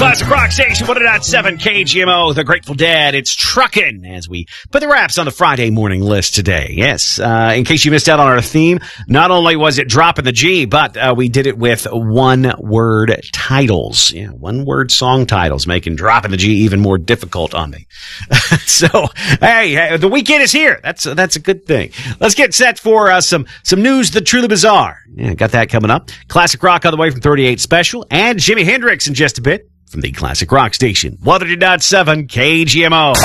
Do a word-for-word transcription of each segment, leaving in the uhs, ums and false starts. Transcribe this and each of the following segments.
Classic Rock Station, one oh seven K G M O, The Grateful Dead. It's trucking as we put the wraps on the Friday morning list today. Yes, uh, in case you missed out on our theme, not only was it dropping the G, but uh, we did it with one-word titles. Yeah, one-word song titles, making dropping the G even more difficult on me. So, hey, the weekend is here. That's uh, that's a good thing. Let's get set for uh, some some news that truly bizarre. Yeah, got that coming up. Classic Rock on the way from thirty-eight Special, and Jimi Hendrix in just a bit from the Classic Rock Station, one oh seven K G M O.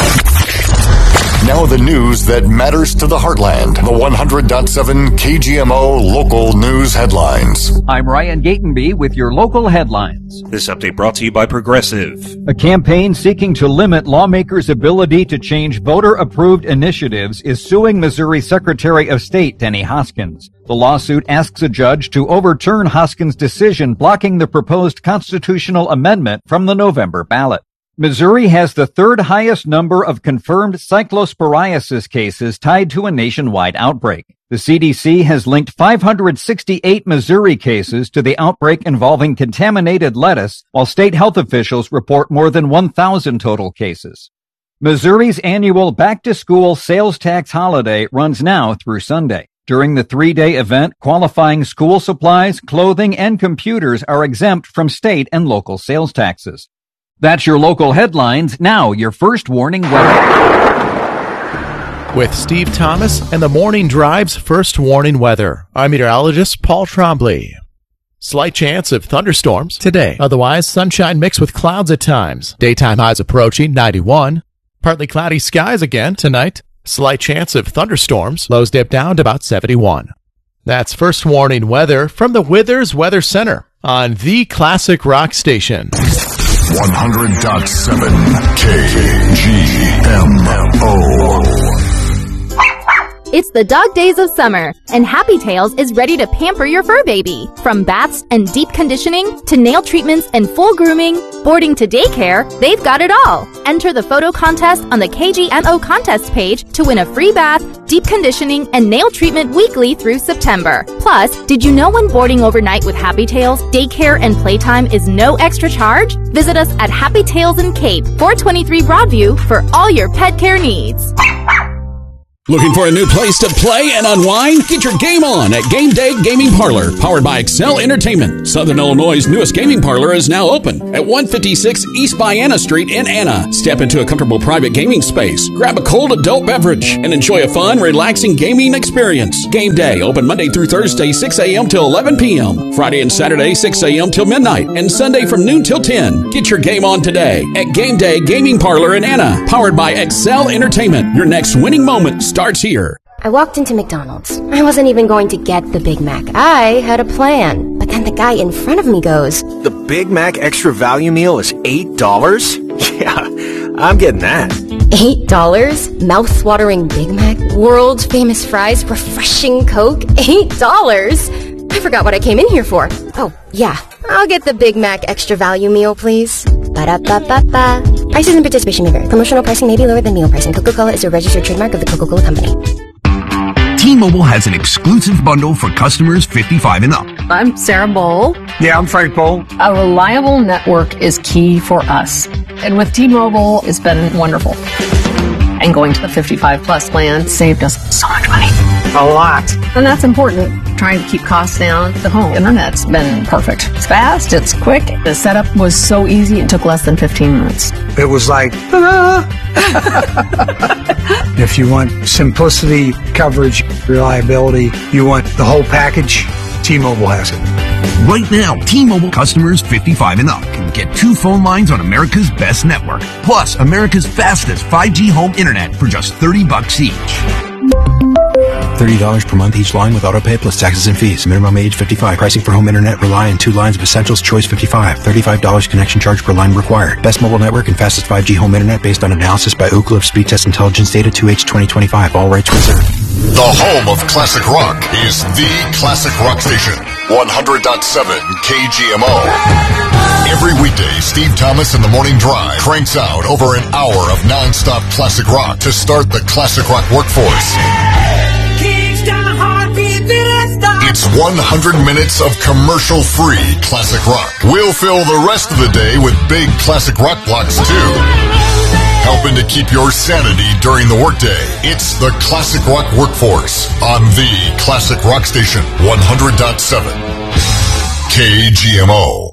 Now the news that matters to the heartland. The one hundred point seven K G M O local news headlines. I'm Ryan Gatenby with your local headlines. This update brought to you by Progressive. A campaign seeking to limit lawmakers' ability to change voter-approved initiatives is suing Missouri Secretary of State Denny Hoskins. The lawsuit asks a judge to overturn Hoskins' decision blocking the proposed constitutional amendment from the November ballot. Missouri has the third highest number of confirmed cyclosporiasis cases tied to a nationwide outbreak. The C D C has linked five hundred sixty-eight Missouri cases to the outbreak involving contaminated lettuce, while state health officials report more than one thousand total cases. Missouri's annual back-to-school sales tax holiday runs now through Sunday. During the three-day event, qualifying school supplies, clothing, and computers are exempt from state and local sales taxes. That's your local headlines. Now, your first warning weather. With Steve Thomas and the Morning Drive's first warning weather, I'm meteorologist Paul Trombley. Slight chance of thunderstorms today. Otherwise, sunshine mixed with clouds at times. Daytime highs approaching ninety-one. Partly cloudy skies again tonight. Slight chance of thunderstorms. Lows dip down to about seventy-one. That's first warning weather from the Withers Weather Center on the Classic Rock Station. one hundred point seven K G M O. It's the dog days of summer, and Happy Tails is ready to pamper your fur baby. From baths and deep conditioning to nail treatments and full grooming, boarding to daycare, they've got it all. Enter the photo contest on the K G M O contest page to win a free bath, deep conditioning, and nail treatment weekly through September. Plus, did you know when boarding overnight with Happy Tails, daycare and playtime is no extra charge? Visit us at Happy Tails in Cape, four twenty-three Broadview for all your pet care needs. Looking for a new place to play and unwind? Get your game on at Game Day Gaming Parlor, powered by Excel Entertainment. Southern Illinois' newest gaming parlor is now open at one fifty-six East Biana Street in Anna. Step into a comfortable private gaming space, grab a cold adult beverage, and enjoy a fun, relaxing gaming experience. Game Day, open Monday through Thursday, six a.m. till eleven p.m., Friday and Saturday, six a.m. till midnight, and Sunday from noon till ten. Get your game on today at Game Day Gaming Parlor in Anna, powered by Excel Entertainment. Your next winning moment starts here. I walked into McDonald's. I wasn't even going to get the Big Mac. I had a plan. But then the guy in front of me goes, "The Big Mac Extra Value Meal is eight dollars? Yeah, I'm getting that." eight dollars? Mouth-watering Big Mac? World famous fries? Refreshing Coke? eight dollars? I forgot what I came in here for. Oh, yeah. I'll get the Big Mac Extra Value Meal, please. Ba-da-ba-ba-ba. Prices and participation may vary. Promotional pricing may be lower than meal pricing. Coca-Cola is a registered trademark of the Coca-Cola Company. T-Mobile has an exclusive bundle for customers fifty-five and up. I'm Sarah Bowl. Yeah, I'm Frank Bowl. A reliable network is key for us. And with T-Mobile, it's been wonderful. And going to the fifty-five plus plan saved us so much money. A lot. And that's important. Trying to keep costs down. The home internet's been perfect. It's fast, it's quick. The setup was so easy, it took less than fifteen minutes. It was like, ta-da! If you want simplicity, coverage, reliability, you want the whole package, T-Mobile has it. Right now, T-Mobile customers fifty-five and up can get two phone lines on America's best network, plus America's fastest five G home internet for just thirty bucks each. thirty dollars per month each line with autopay plus taxes and fees. Minimum age fifty-five. Pricing for home internet rely on two lines of Essentials Choice fifty-five. thirty-five dollars connection charge per line required. Best mobile network and fastest five G home internet based on analysis by Ookla of Speed Test Intelligence Data two H twenty twenty-five. All rights reserved. The home of classic rock is the Classic Rock Station. one hundred point seven K G M O. Every weekday, Steve Thomas in the Morning Drive cranks out over an hour of non-stop classic rock to start the classic rock workforce. It's one hundred minutes of commercial-free classic rock. We'll fill the rest of the day with big classic rock blocks, too. Helping to keep your sanity during the workday. It's the Classic Rock Workforce on the Classic Rock Station, one hundred point seven K G M O.